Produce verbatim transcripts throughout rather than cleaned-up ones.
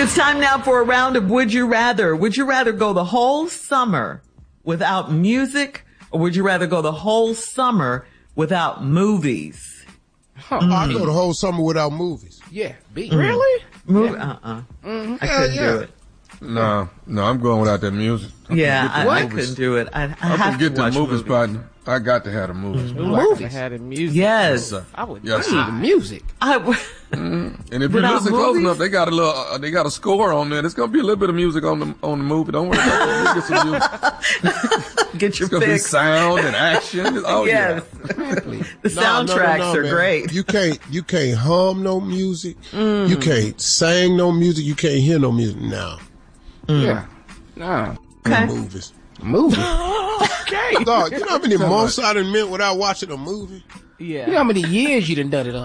it's time now for a round of Would You Rather. Would you rather go the whole summer without music, or would you rather go the whole summer without movies? Huh. Mm. I'd go the whole summer without movies. Yeah, B. Mm. Really? Movie? Yeah. Uh-uh. Mm-hmm. I couldn't yeah. do it. No, no, I'm going without that music. I yeah, I, I couldn't do it. I, I, I have get to watch the movies, movies. partner. I got to have the movies. Mm-hmm. Movies. Had the music. Yes. yes I would yes, need the music. I w- mm-hmm. And if you listen close enough, they got a little, uh, they got a score on there. There's gonna be a little bit of music on the on the movie. Don't worry about that. Get some music. Get your it's gonna fix. Be sound and action. Oh yes. yeah. The soundtracks no, no, no, are man. great. You can't you can't hum no music. Mm. You can't sing no music. You can't hear no music now. Mm. Yeah. No. Okay. Movies. Movie. Okay. Dog, you know how many months I done meant without watching a movie? Yeah. You know how many years you done done it up?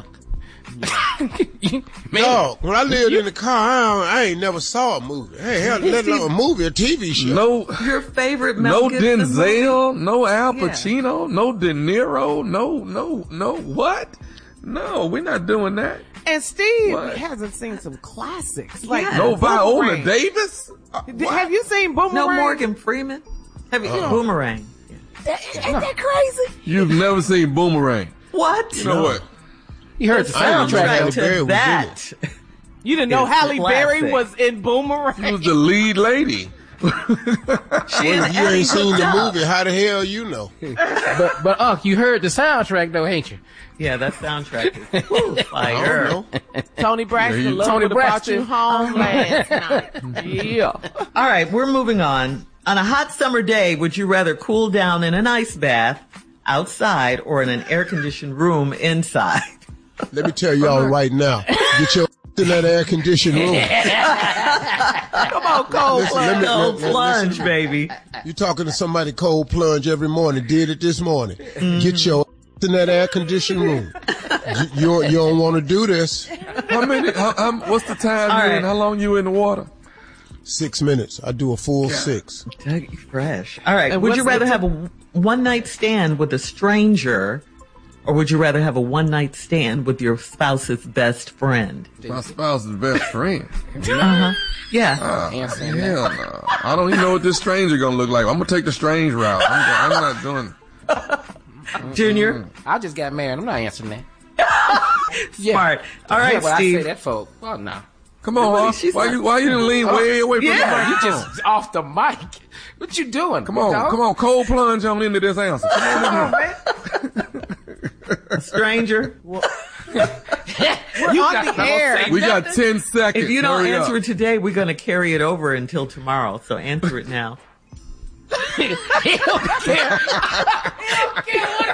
Yeah. Dog, when I lived in the car, I, I ain't never saw a movie. Hey, hell, let alone a movie, a T V show. No. Your favorite Mel No Denzel, movie? no Al Pacino, yeah. no De Niro, no, no, no, what? No, we're not doing that. And Steve what? hasn't seen some classics. Like yeah. No Viola Boomerang. Davis? Uh, Have you seen Boomerang? No Morgan Freeman? Have you uh-uh. Boomerang? That, ain't no. that crazy? You've never seen Boomerang. What? You know no. what? You heard the soundtrack to that. You didn't know it's Halle classic. Berry was in Boomerang? She was the lead lady. She well, you ain't seen the movie. How the hell you know? but but Unc, you heard the soundtrack though, ain't you? Yeah, that soundtrack is woo, fire. Tony Braxton, yeah, Love Tony About Braxton. You Home last night. Yeah. All right, we're moving on. On a hot summer day, would you rather cool down in an ice bath outside or in an air-conditioned room inside? Let me tell y'all right now. Get your in that air-conditioned room. Come on, cold listen, plunge, let me, cold let, let, plunge, listen. baby. You talking to somebody cold plunge every morning. Did it this morning. Mm-hmm. Get your in that air-conditioned room. You, you, you don't want to do this. How many? How, how, what's the time All you right. in? How long you in the water? Six minutes. I do a full yeah. six. Dougie Fresh. All right. And would you rather the- have a one-night stand with a stranger, or would you rather have a one-night stand with your spouse's best friend? My spouse's best friend. Uh-huh. Yeah. Uh, hell no. I don't even know what this stranger gonna look like. I'm gonna take the strange route. I'm, I'm not doing. Junior? Mm-hmm. I just got married. I'm not answering that. Smart. All right, yeah, Steve. I say that, folk. Oh, no. Come on, Really, Hawk. she's Why not- you why you didn't lean way away from Yeah. the You mic? just off the mic. What you doing? Come on, dog? come on, cold plunge on into this answer. Come on, A stranger? We're on the air. we got ten seconds. If you don't Hurry answer up. it today, we're going to carry it over until tomorrow. So answer it now. He don't care. He don't care what